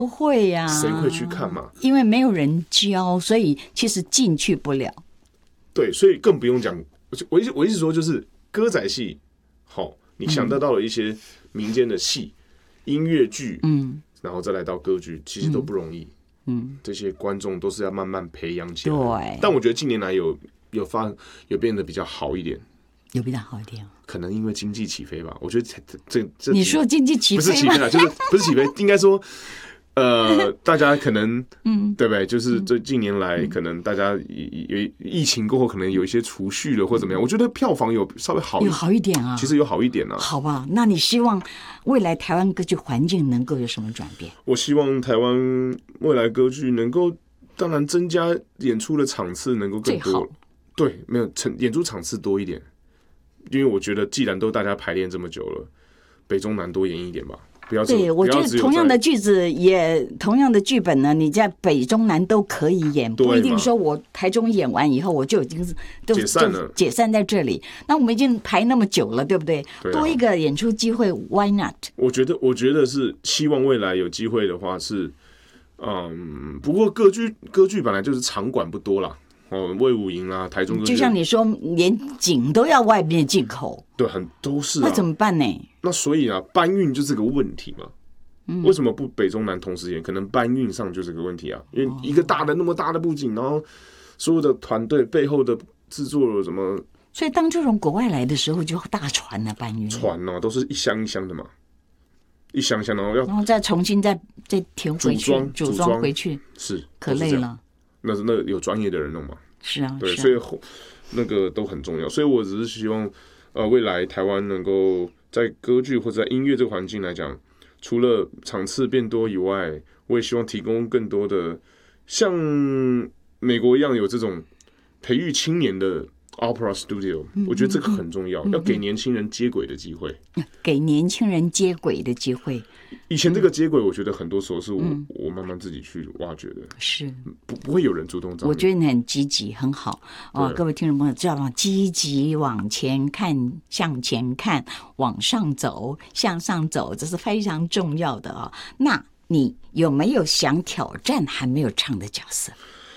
不会呀、 谁会去看嘛？ 因为没有人教，所以其实进去不了。 对，所以更不用讲。我一直说，就是歌仔戏，好，你想得到了一些民间的戏、音乐剧，然后再来到歌剧，其实都不容易。这些观众都是要慢慢培养起来。 对， 但我觉得近年来有变得比较好一点。 有比较好一点， 可能因为经济起飞吧。我觉得这你说经济起飞吗？ 不是起飞啦，就是不是起飞，应该说。大家可能，对不对？就是这近年来，可能大家疫情过后，可能有一些储蓄了或怎么样。我觉得票房有稍微好一点啊，其实有好一点啊。 好吧，那你希望未来台湾歌剧环境能够有什么转变？ 我希望台湾未来歌剧能够，当然增加演出的场次能够更多。对，没有演出场次多一点，因为我觉得既然都大家排练这么久了，北中南多演一点吧。 对，我觉得同样的句子也同样的剧本呢，你在北中南都可以演，不一定说我台中演完以后我就已经是解散了， 解散在这里。那我们已经排那么久了，对不对？多一个演出机会 ，Why not？ 我觉得是希望未来有机会的话是，不过歌剧本来就是场馆不多啦。卫武营啦，台中歌剧， 就像你说，连景都要外面进口， 对，都是、啊。 那怎么办呢？ 那所以啊，搬运就是个问题嘛。为什么不北中南同时演？可能搬运上就是个问题啊。因为一个那么大的布景，然后所有的团队背后的制作什么， 所以当这种国外来的时候，就大船啊搬运， 船啊都是一箱一箱的嘛，一箱箱，然后再重新再填回去，组装回去， 是可累了。 那有专业的人弄嘛？ 是啊， 对，所以那个都很重要。所以我只是希望，未来台湾能够在歌剧或者在音乐这个环境来讲，除了场次变多以外，我也希望提供更多的像美国一样有这种培育青年的 opera studio，我觉得这个很重要，要给年轻人接轨的机会， 给年轻人接轨的机会。 以前这个接轨，我觉得很多时候是我慢慢自己去挖掘的， 是不会有人主动找你。 我觉得你很积极，很好哦。各位听众朋友，知道吗？积极往前看，向前看，往上走，向上走，这是非常重要的哦。那你有没有想挑战还没有唱的角色？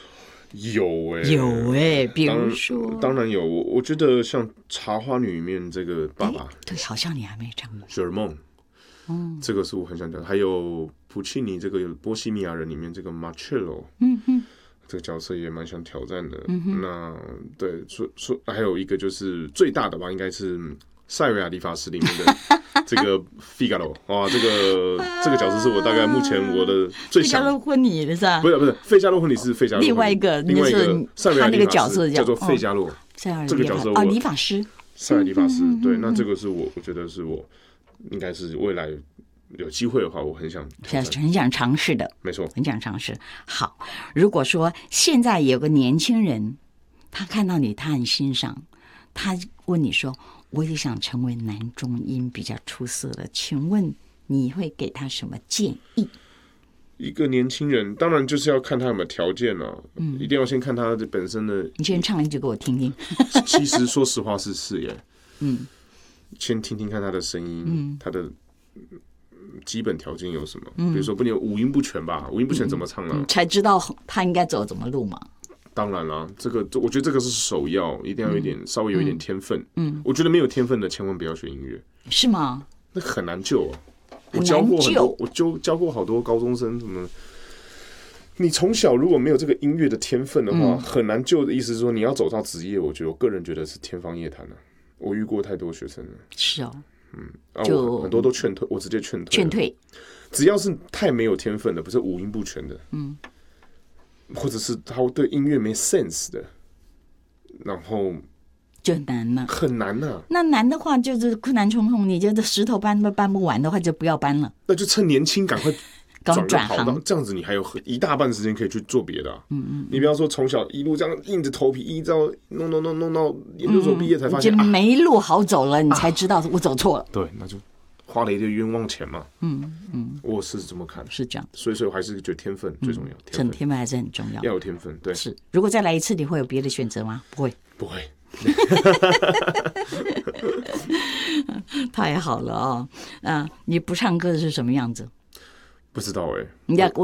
有比如说， 当然有。我觉得像《茶花女》里面这个爸爸， 对，好像你还没唱过。 雪儿梦，这个是我很想讲。还有普契尼这个《波西米亚人》里面这个马切罗，这个角色也蛮想挑战的。那对，说还有一个就是最大的吧，应该是塞维亚理发师里面的这个费加罗啊，这个角色是我大概目前我的最想。 费加罗婚礼的是吧？ 不是，费加罗婚礼是费加罗。 另外一个塞维亚他那个角色叫做费加罗，这个角色理发师， 塞维亚理发师。对，那这个是我觉得是我应该是未来有机会的话，我很想尝试的， 没错， 很想尝试。好，如果说现在有个年轻人，他看到你，他很欣赏，他问你说：“我也想成为男中音比较出色的，请问你会给他什么建议？” 一个年轻人，当然就是要看他有没有条件啊，一定要先看他本身的。 你先唱一句给我听听。 其实说实话是耶，先听听看他的声音，他的基本条件有什么？比如说不能有五音不全吧？五音不全怎么唱呢？ 才知道他应该走怎么路嘛。 当然啦，我觉得这个是首要，一定要有一点稍微有一点天分。我觉得没有天分的千万不要学音乐。 是吗？ 那很难救啊！我教过很多，我教过好多高中生什么。你从小如果没有这个音乐的天分的话，很难救的意思是说你要走到职业，我个人觉得是天方夜谭了。我遇过太多学生了。是哦。就很多都劝退，我直接劝退。只要是太没有天分的，不是五音不全的，或者是他对音乐没 sense 的，然后就难了， 很难啊。 那难的话就是困难重重，你觉得石头搬不完的话，就不要搬了。 那就趁年轻赶快转行，这样子你还有一大半时间可以去做别的啊。你不要说从小一路这样硬着头皮，一直到弄到研究所毕业才发现没路好走了，你才知道我走错了。 对，那就花了一堆冤枉钱嘛。我是这么看， 是这样。 所以我还是觉得天分最重要， 天分还是很重要， 要有天分。对， 是。如果再来一次，你会有别的选择吗？不会。太好了哦。你不唱歌是什么样子？ 不知道哎、 你要